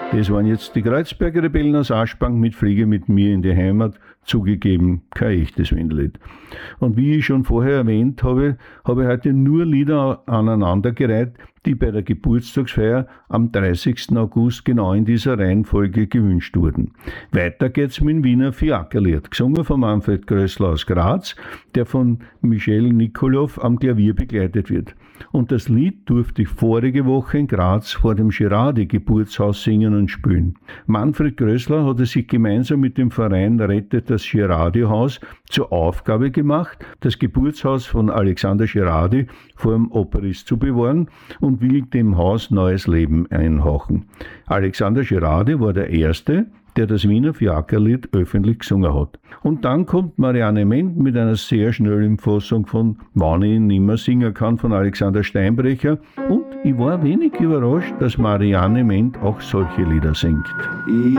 Das waren jetzt die Kreuzberger Rebellen aus Aschbank mit Fliege mit mir in die Heimat, zugegeben kein echtes Wendlied. Und wie ich schon vorher erwähnt habe, habe ich heute nur Lieder aneinandergereiht, die bei der Geburtstagsfeier am 30. August genau in dieser Reihenfolge gewünscht wurden. Weiter geht's mit dem Wiener Fiakerlied, gesungen von Manfred Größler aus Graz, der von Michel Nikolow am Klavier begleitet wird. Und das Lied durfte ich vorige Woche in Graz vor dem Girardi-Geburtshaus singen und spielen. Manfred Größler hat es sich gemeinsam mit dem Verein Rettet das Girardi-Haus zur Aufgabe gemacht, das Geburtshaus von Alexander Girardi vor dem Operist zu bewahren und will dem Haus neues Leben einhauchen. Alexander Girardi war der Erste, der das Wiener Fiakerlied öffentlich gesungen hat. Und dann kommt Marianne Ment mit einer sehr schnellen Fassung von Wann ich nimmer singen kann von Alexander Steinbrecher. Und ich war wenig überrascht, dass Marianne Ment auch solche Lieder singt. Ich